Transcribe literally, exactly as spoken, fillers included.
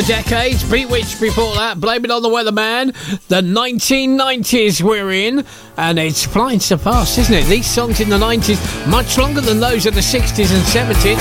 Decades, Bewitched before that, Blame It on the Weatherman. The nineteen nineties we're in, and it's flying so fast, isn't it? These songs in the nineties, much longer than those of the sixties and seventies.